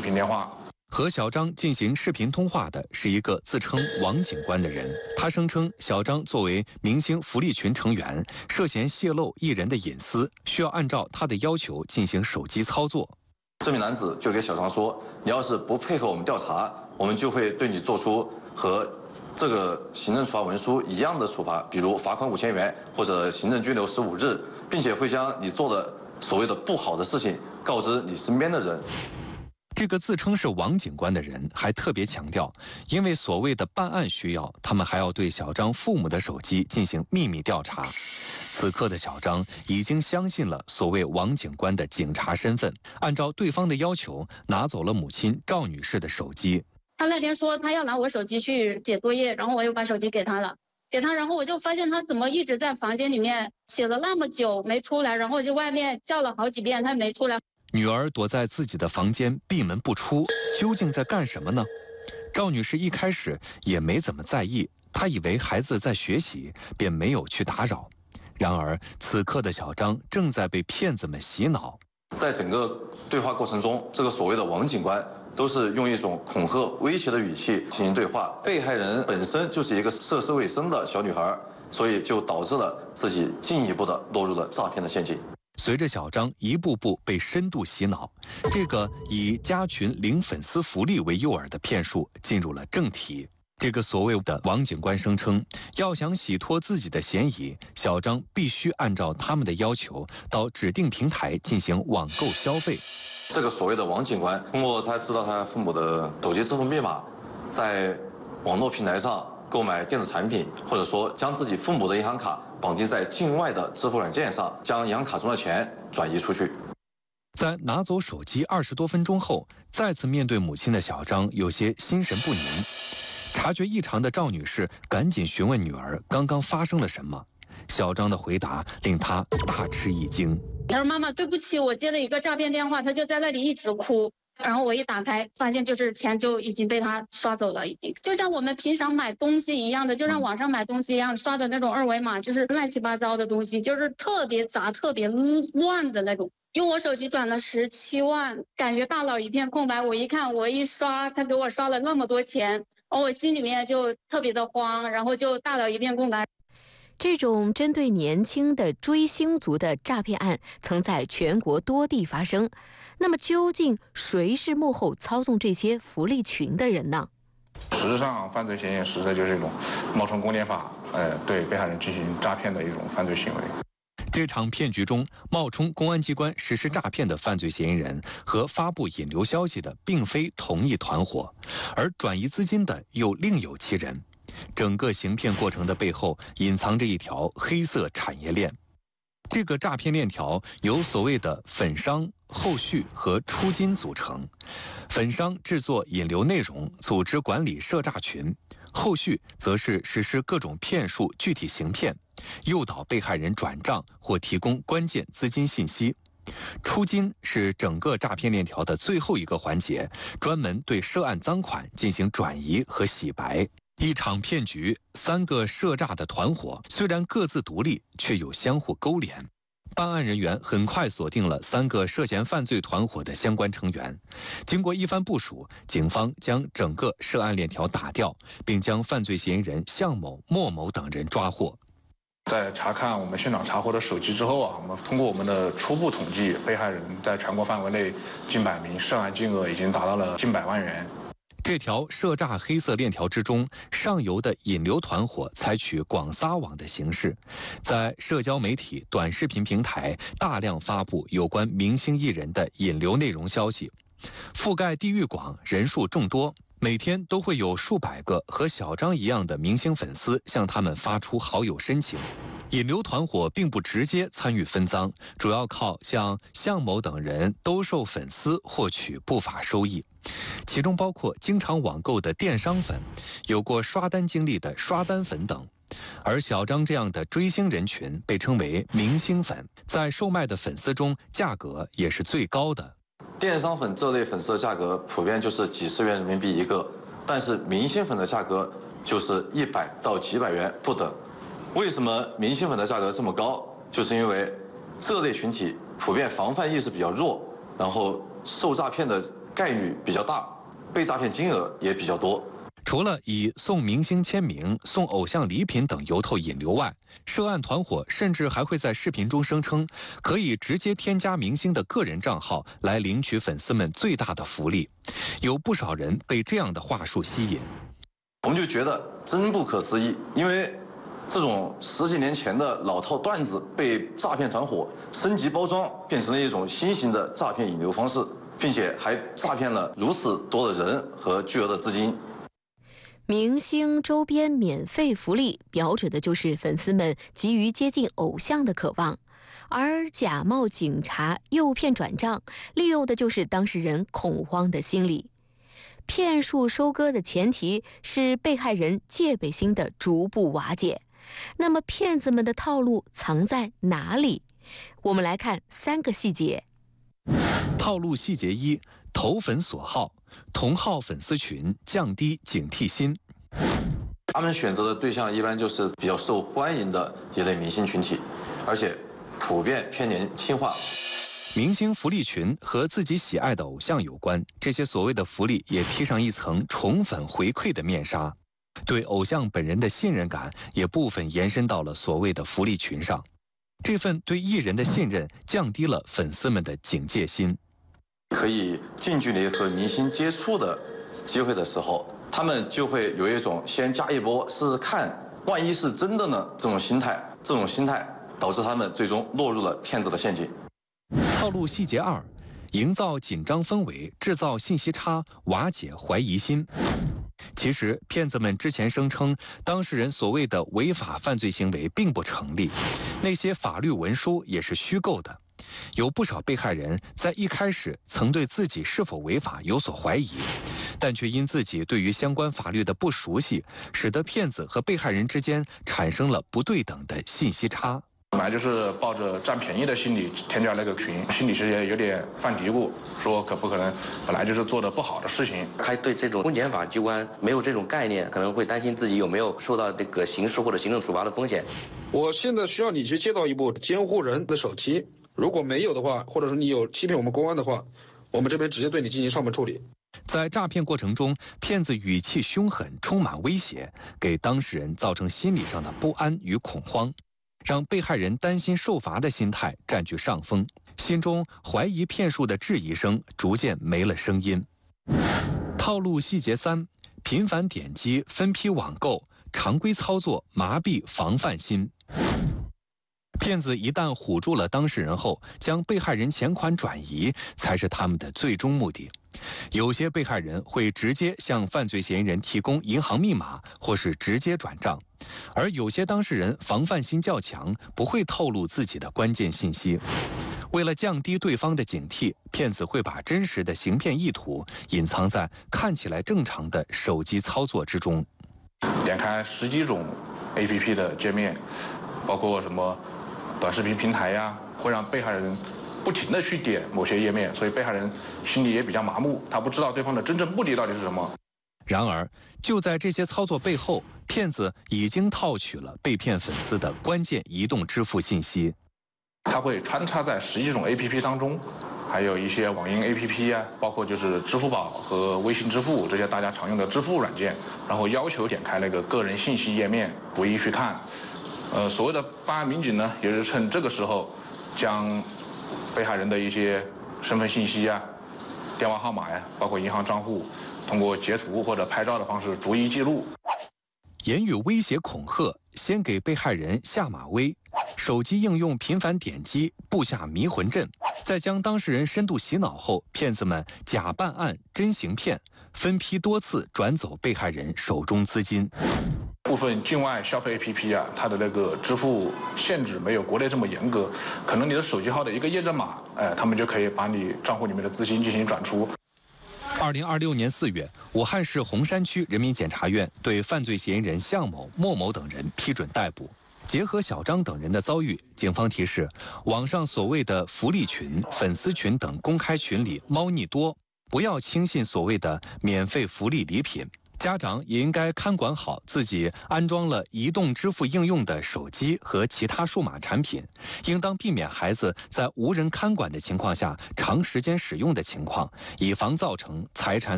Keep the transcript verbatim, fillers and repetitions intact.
频电话。 和小张进行视频通话的是一个自称王警官的人，他声称小张作为明星福利群成员，涉嫌泄露艺人的隐私，需要按照他的要求进行手机操作。 这名男子就给小张说：“你要是不配合我们调查，我们就会对你做出和这个行政处罚文书一样的处罚，比如罚款五千元或者行政拘留十五日，并且会将你做的所谓的不好的事情告知你身边的人。” 这个自称是王警官的人还特别强调，因为所谓的办案需要，他们还要对小张父母的手机进行秘密调查。此刻的小张已经相信了所谓王警官的警察身份，按照对方的要求拿走了母亲赵女士的手机。 他那天说他要拿我手机去写作业，然后我又把手机给他了，给他，然后我就发现他怎么一直在房间里面写了那么久没出来，然后就外面叫了好几遍他没出来。 女儿躲在自己的房间闭门不出，究竟在干什么呢？赵女士一开始也没怎么在意，她以为孩子在学习，便没有去打扰。然而，此刻的小张正在被骗子们洗脑。 在整个对话过程中，这个所谓的王警官都是用一种恐吓、威胁的语气进行对话。被害人本身就是一个涉世未深的小女孩，所以就导致了自己进一步的落入了诈骗的陷阱。 随着小张一步步被深度洗脑，这个以加群领粉丝福利为诱饵的骗术进入了正题。这个所谓的王警官声称，要想洗脱自己的嫌疑，小张必须按照他们的要求到指定平台进行网购消费。 这个所谓的王警官通过他知道他父母的手机支付密码，在网络平台上购买电子产品，或者说将自己父母的银行卡 绑定在境外的支付软件上，将银行卡中的钱转移出去。 在拿走手机二十多分钟后，再次面对母亲的小张有些心神不宁。察觉异常的赵女士赶紧询问女儿刚刚发生了什么。小张的回答令她大吃一惊。 他说：“妈妈，对不起，我接了一个诈骗电话。”他就在那里一直哭。 然后我一打开，发现就是钱就已经被他刷走了，已经就像我们平常买东西一样的，就像网上买东西一样，刷的那种二维码，就是乱七八糟的东西，就是特别杂、特别乱的那种。用我手机转了十七万，感觉大脑一片空白。我一看，我一刷，他给我刷了那么多钱，我心里面就特别的慌，然后就大脑一片空白。 这种针对年轻的追星族的诈骗案曾在全国多地发生。那么，究竟谁是幕后操纵这些福利群的人呢？ 实质上，犯罪嫌疑人实在就是一种冒充公检法，呃，对被害人进行诈骗的一种犯罪行为。 这场骗局中，冒充公安机关实施诈骗的犯罪嫌疑人和发布引流消息的并非同一团伙，而转移资金的又另有其人。 整个行骗过程的背后隐藏着一条黑色产业链。这个诈骗链条由所谓的粉商、后续和出金组成。粉商制作引流内容，组织管理涉诈群；后续则是实施各种骗术具体行骗，诱导被害人转账或提供关键资金信息。出金是整个诈骗链条的最后一个环节，专门对涉案赃款进行转移和洗白。 一场骗局，三个涉诈的团伙虽然各自独立，却有相互勾连。办案人员很快锁定了三个涉嫌犯罪团伙的相关成员。经过一番部署，警方将整个涉案链条打掉，并将犯罪嫌疑人向某、莫某等人抓获。 在查看我们现场查获的手机之后啊，我们通过我们的初步统计，被害人在全国范围内近百名，涉案金额已经达到了近百万元。 这条涉诈黑色链条之中，上游的引流团伙采取广撒网的形式，在社交媒体、短视频平台大量发布有关明星艺人的引流内容消息，覆盖地域广，人数众多。每天都会有数百个和小张一样的明星粉丝向他们发出好友申请。引流团伙并不直接参与分赃，主要靠向向某等人兜售粉丝获取不法收益。 其中包括经常网购的电商粉，有过刷单经历的刷单粉等。而小张这样的追星人群被称为明星粉，在售卖的粉丝中价格也是最高的。 电商粉这类粉丝的价格普遍就是几十元人民币一个，但是明星粉的价格就是一百到几百元不等。为什么明星粉的价格这么高？就是因为这类群体普遍防范意识比较弱，然后受诈骗的概率比较大，被诈骗金额也比较多。 除了以送明星签名、送偶像礼品等由头引流外，涉案团伙甚至还会在视频中声称可以直接添加明星的个人账号来领取粉丝们最大的福利。有不少人被这样的话术吸引， 我们就觉得真不可思议，因为这种十几年前的老套段子被诈骗团伙升级包装，变成了一种新型的诈骗引流方式，并且还诈骗了如此多的人和巨额的资金。 明星周边免费福利，标准的就是粉丝们急于接近偶像的渴望；而假冒警察诱骗转账，利用的就是当事人恐慌的心理。骗术收割的前提是被害人戒备心的逐步瓦解。那么骗子们的套路藏在哪里？我们来看三个细节。 套路细节一：投粉锁号，同号粉丝群，降低警惕心。 他们选择的对象一般就是比较受欢迎的一类明星群体，而且普遍偏年轻化。 明星福利群和自己喜爱的偶像有关，这些所谓的福利也披上一层宠粉回馈的面纱，对偶像本人的信任感也部分延伸到了所谓的福利群上。这份对艺人的信任降低了粉丝们的警戒心。 可以近距离和明星接触的机会的时候，他们就会有一种先加一波试试看，万一是真的呢这种心态，这种心态导致他们最终落入了骗子的陷阱。 套路细节二：营造紧张氛围，制造信息差，瓦解怀疑心。其实，骗子们之前声称当事人所谓的违法犯罪行为并不成立，那些法律文书也是虚构的。有不少被害人在一开始曾对自己是否违法有所怀疑，但却因自己对于相关法律的不熟悉，使得骗子和被害人之间产生了不对等的信息差。 本来就是抱着占便宜的心理添加那个群，心里是也有点犯嘀咕，说可不可能本来就是做的不好的事情。 还对这种公检法机关没有这种概念，可能会担心自己有没有受到这个刑事或者行政处罚的风险。 我现在需要你去接到一部监护人的手机，如果没有的话，或者说你有欺骗我们公安的话，我们这边直接对你进行上门处理。 在诈骗过程中，骗子语气凶狠，充满威胁，给当事人造成心理上的不安与恐慌，让被害人担心受罚的心态占据上风，心中怀疑骗术的质疑声逐渐没了声音。套路细节三：频繁点击分批网购，常规操作麻痹防范心。骗子一旦唬住了当事人后，将被害人钱款转移才是他们的最终目的。有些被害人会直接向犯罪嫌疑人提供银行密码，或是直接转账，而有些当事人防范心较强，不会透露自己的关键信息。为了降低对方的警惕，骗子会把真实的行骗意图隐藏在看起来正常的手机操作之中。 点开十几种 A P P 的界面，包括什么短视频平台呀，会让被害人不停地去点某些页面，所以被害人心里也比较麻木，他不知道对方的真正目的到底是什么。 然而，就在这些操作背后，骗子已经套取了被骗粉丝的关键移动支付信息。 他会穿插在十几种 A P P 当中，还有一些网银 A P P 啊，包括就是支付宝和微信支付这些大家常用的支付软件，然后要求点开那个个人信息页面，不一去看。呃，所谓的办案民警呢，也是趁这个时候，将被害人的一些身份信息啊、电话号码呀，包括银行账户，通过截图或者拍照的方式逐一记录。 言语威胁恐吓，先给被害人下马威，手机应用频繁点击，布下迷魂阵，再将当事人深度洗脑后，骗子们假办案真行骗，分批多次转走被害人手中资金。 部分境外消费 A P P 啊，它的那个支付限制没有国内这么严格，可能你的手机号的一个验证码，哎，他们就可以把你账户里面的资金进行转出。 二零二六年四月，武汉市洪山区人民检察院对犯罪嫌疑人向某、莫某等人批准逮捕。结合小张等人的遭遇，警方提示，网上所谓的福利群、粉丝群等公开群里猫腻多，不要轻信所谓的免费福利礼品。 家长也应该看管好自己安装了移动支付应用的手机和其他数码产品，应当避免孩子在无人看管的情况下长时间使用的情况，以防造成财产